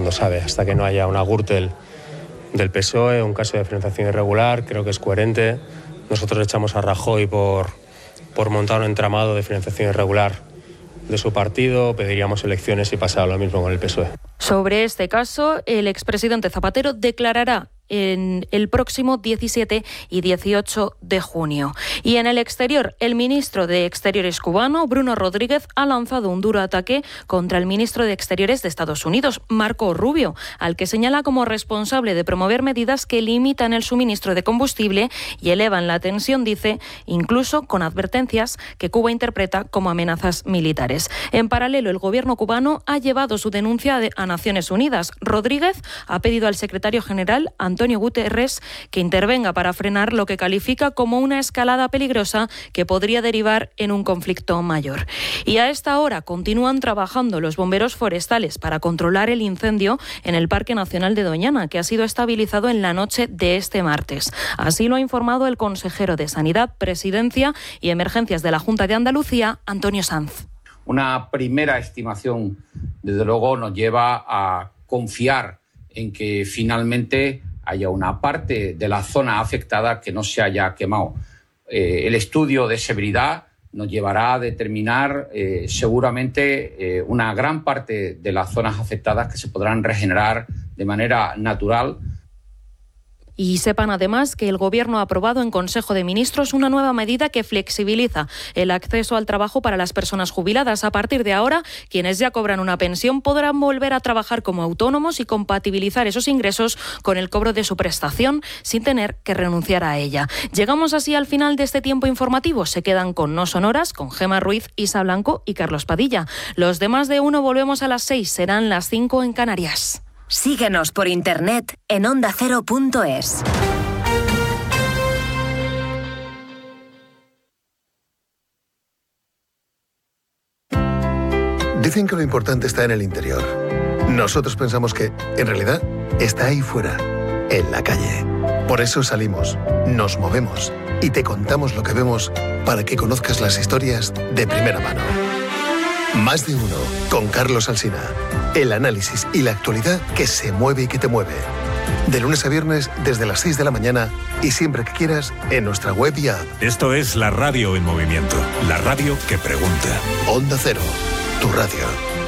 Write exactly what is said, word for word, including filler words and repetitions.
mundo sabe. Hasta que no haya una Gürtel del P S O E, un caso de financiación irregular, creo que es coherente. Nosotros echamos a Rajoy por, por montar un entramado de financiación irregular de su partido, pediríamos elecciones y pasará lo mismo con el P S O E. Sobre este caso, el expresidente Zapatero declarará en el próximo diecisiete y dieciocho de junio. Y en el exterior, el ministro de Exteriores cubano, Bruno Rodríguez, ha lanzado un duro ataque contra el ministro de Exteriores de Estados Unidos, Marco Rubio, al que señala como responsable de promover medidas que limitan el suministro de combustible y elevan la tensión, dice, incluso con advertencias que Cuba interpreta como amenazas militares. En paralelo, el gobierno cubano ha llevado su denuncia a Naciones Unidas. Rodríguez ha pedido al secretario general, Antonio Guterres, que intervenga para frenar lo que califica como una escalada peligrosa que podría derivar en un conflicto mayor. Y a esta hora continúan trabajando los bomberos forestales para controlar el incendio en el Parque Nacional de Doñana, que ha sido estabilizado en la noche de este martes. Así lo ha informado el consejero de Sanidad, Presidencia y Emergencias de la Junta de Andalucía, Antonio Sanz. Una primera estimación, desde luego, nos lleva a confiar en que finalmente haya una parte de la zona afectada que no se haya quemado. Eh, el estudio de severidad nos llevará a determinar eh, seguramente eh, una gran parte de las zonas afectadas que se podrán regenerar de manera natural. Y sepan además que el Gobierno ha aprobado en Consejo de Ministros una nueva medida que flexibiliza el acceso al trabajo para las personas jubiladas. A partir de ahora, quienes ya cobran una pensión podrán volver a trabajar como autónomos y compatibilizar esos ingresos con el cobro de su prestación sin tener que renunciar a ella. Llegamos así al final de este tiempo informativo. Se quedan con No Sonoras, con Gemma Ruiz, Isa Blanco y Carlos Padilla. Los demás de uno volvemos a las seis, serán las cinco en Canarias. Síguenos por internet en onda cero punto es. Dicen que lo importante está en el interior. Nosotros pensamos que, en realidad, está ahí fuera, en la calle. Por eso salimos, nos movemos y te contamos lo que vemos para que conozcas las historias de primera mano. Más de uno, con Carlos Alsina. El análisis y la actualidad que se mueve y que te mueve. De lunes a viernes desde las seis de la mañana y siempre que quieras en nuestra web y app. Esto es la radio en movimiento, la radio que pregunta. Onda Cero, tu radio.